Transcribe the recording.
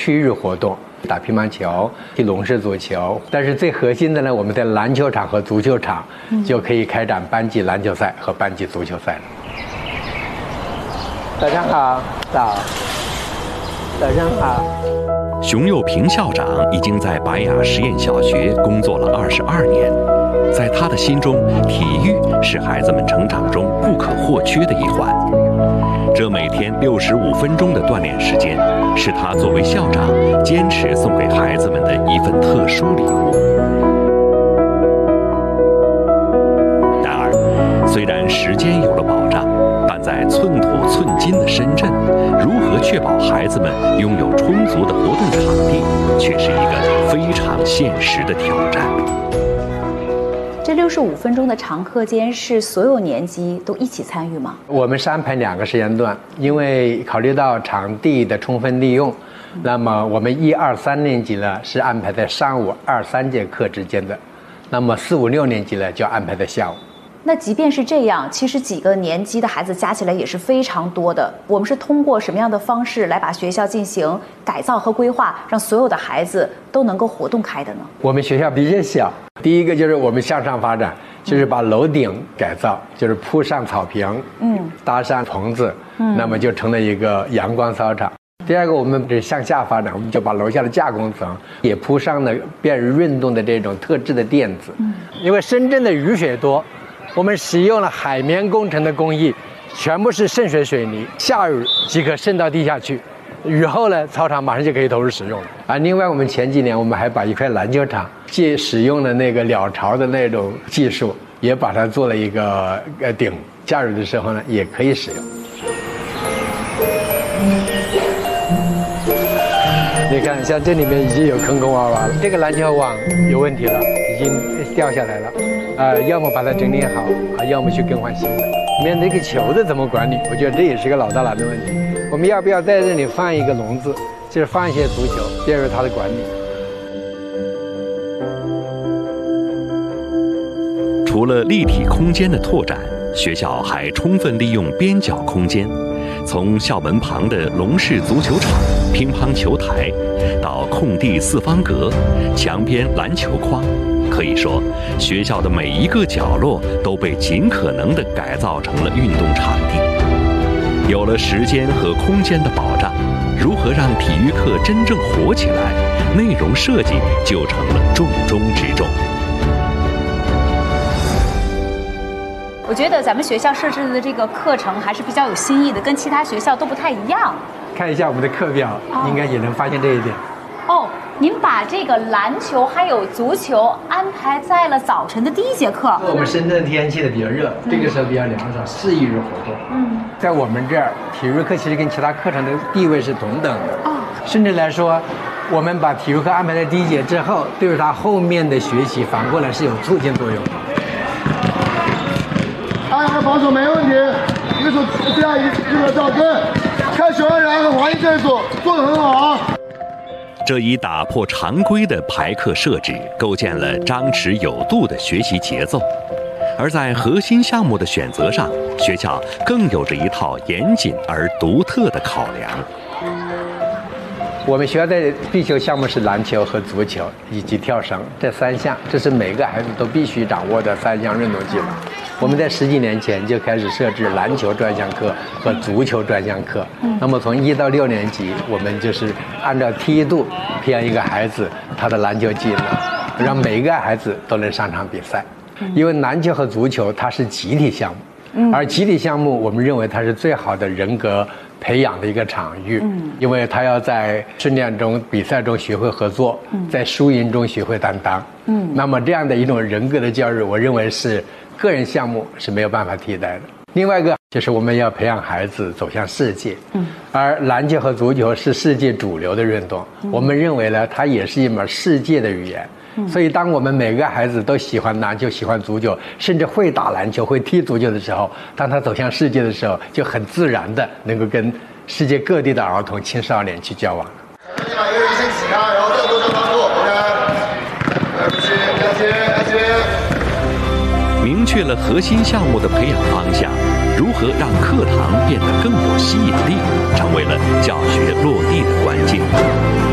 区域活动，打乒乓球、踢龙式足球。但是最核心的呢，我们在篮球场和足球场就可以开展班级篮球赛和班级足球赛了。早上好，早上好。 熊幼平校长已经在白雅实验小学工作了22年，在他的心中，体育是孩子们成长中不可或缺的一环。这每天65分钟的锻炼时间，是他作为校长坚持送给孩子们的一份特殊礼物。然而，虽然时间有了保障，但在寸土寸金的深圳，如何确保孩子们拥有充足的活动场地，却是一个非常现实的挑战。 这65分钟的长课间是所有年级都一起参与吗？ 我们是安排2个时间段，因为考虑到场地的充分利用，那么我们1、2、3年级呢是安排在上午2、3节课之间的，那么4、5、6年级呢就安排在下午。 那即便是这样，其实几个年级的孩子加起来也是非常多的。我们是通过什么样的方式来把学校进行改造和规划，让所有的孩子都能够活动开的呢？ 我们学校比较小，第一个就是我们向上发展，就是把楼顶改造，就是铺上草坪，搭上棚子，那么就成了一个阳光操场。第二个，我们是向下发展，我们就把楼下的架空层也铺上了便于运动的这种特制的垫子。因为深圳的雨水多，我们使用了海绵工程的工艺，全部是渗水水泥，下雨即可渗到地下去，雨后呢，操场马上就可以投入使用了。另外，我们前几年我们还把一块篮球场，既使用了那个鸟巢的那种技术，也把它做了一个顶，下雨的时候呢也可以使用。你看，像这里面已经有坑坑洼洼了，这个篮球网有问题了，已经掉下来了，要么把它整理好，要么去更换新的。面对这个球的怎么管理？我觉得这也是个老大难的问题。我们要不要在这里放一个笼子，就是放一些足球，便于它的管理。 除了立体空间的拓展，学校还充分利用边角空间，从校门旁的龙式足球场、乒乓球台，到空地四方格、墙边篮球框，可以说，学校的每一个角落都被尽可能地改造成了运动场地。有了时间和空间的保障，如何让体育课真正火起来，内容设计就成了重中之重。 我觉得咱们学校设置的这个课程还是比较有新意的，跟其他学校都不太一样。 看一下我们的课表，应该也能发现这一点。 您把这个篮球还有足球安排在了早晨的第1节课。 我们深圳天气的比较热，这个时候比较凉爽，适宜于活动。在我们这儿，体育课其实跟其他课程的地位是同等的。甚至来说，我们把体育课安排在第1节之后，对于他后面的学习反过来是有促进作用的。 安排防守没问题，一个组这样一个赵根，看熊安然和黄奕这一组做得很好啊。 这一打破常规的排课设置，构建了张弛有度的学习节奏。而在核心项目的选择上，学校更有着一套严谨而独特的考量。 我们学校的必修项目是篮球和足球以及跳绳，这3项，这是每个孩子都必须掌握的3项运动技能。我们在10几年前就开始设置篮球专项课和足球专项课。那么从1到6年级，我们就是按照梯度培养一个孩子他的篮球技能，让每一个孩子都能上场比赛。因为篮球和足球它是集体项目，而集体项目我们认为它是最好的人格培养的一个场域，因为他要在训练中、比赛中学会合作，在输赢中学会担当。那么这样的一种人格的教育，我认为是个人项目是没有办法替代的。另外一个就是我们要培养孩子走向世界，而篮球和足球是世界主流的运动，我们认为呢，它也是一门世界的语言。所以当我们每个孩子都喜欢篮球、喜欢足球，甚至会打篮球、会踢足球的时候，当他走向世界的时候，就很自然的能够跟世界各地的儿童、青少年去交往。 你把一个人先起开，然后再多向帮助。 明确了核心项目的培养方向，如何让课堂变得更有吸引力，成为了教学落地的关键。